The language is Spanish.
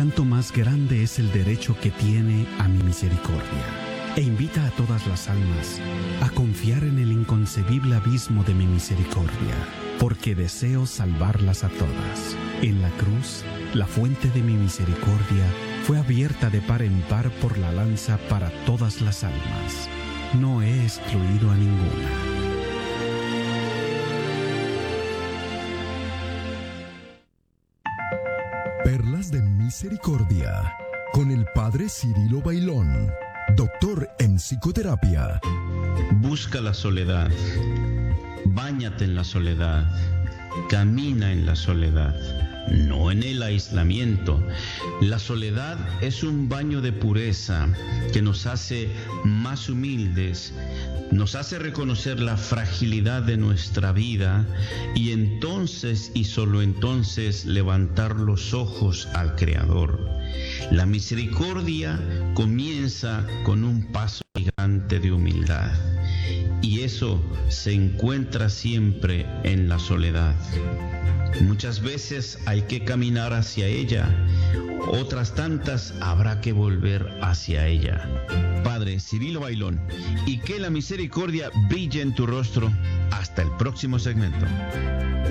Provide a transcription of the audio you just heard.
tanto más grande es el derecho que tiene a mi misericordia. E invita a todas las almas a confiar en el inconcebible abismo de mi misericordia, porque deseo salvarlas a todas. En la cruz, la fuente de mi misericordia fue abierta de par en par por la lanza para todas las almas. No he excluido a ninguna. Perlas de Misericordia, con el Padre Cirilo Bailón, doctor en psicoterapia. Busca la soledad, báñate en la soledad, camina en la soledad, no en el aislamiento. La soledad es un baño de pureza que nos hace más humildes, nos hace reconocer la fragilidad de nuestra vida y entonces y solo entonces levantar los ojos al Creador. La misericordia comienza con un paso gigante de humildad y eso se encuentra siempre en la soledad. Muchas veces hay que caminar hacia ella, otras tantas habrá que volver hacia ella. Padre Cirilo Bailón, y que la misericordia brille en tu rostro. Hasta el próximo segmento.